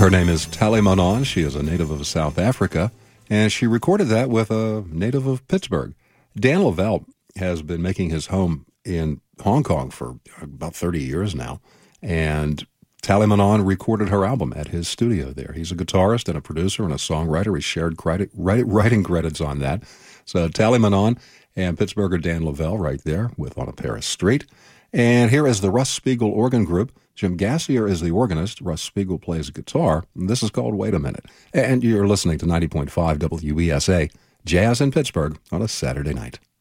Her name is Tali Manon. She is a native of South Africa, and she recorded that with a native of Pittsburgh. Dan Lavelle has been making his home in Hong Kong for about 30 years now, and Tali Manon recorded her album at his studio there. He's a guitarist and a producer and a songwriter. He shared writing credits on that. So Tali Manon and Pittsburgher Dan Lavelle right there with On a Paris Street. And here is the Russ Spiegel Organ Group. Jim Gassier is the organist. Russ Spiegel plays guitar. And this is called Wait a Minute. And you're listening to 90.5 WESA, Jazz in Pittsburgh on a Saturday night.